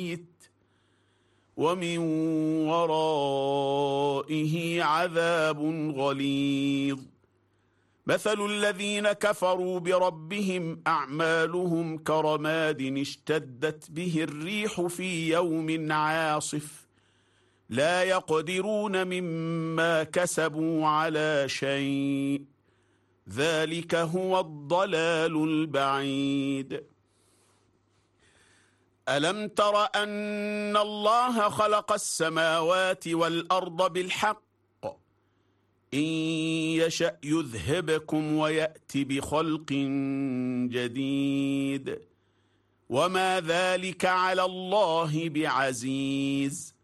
ومن ورائه عذاب غليظ. مثل الذين كفروا بربهم أعمالهم كرماد اشتدت به الريح في يوم عاصف لا يقدرون مما كسبوا على شيء ذلك هو الضلال البعيد. ألم تر أن الله خلق السماوات والأرض بالحق إن يشأ يذهبكم ويأت بخلق جديد وما ذلك على الله بعزيز.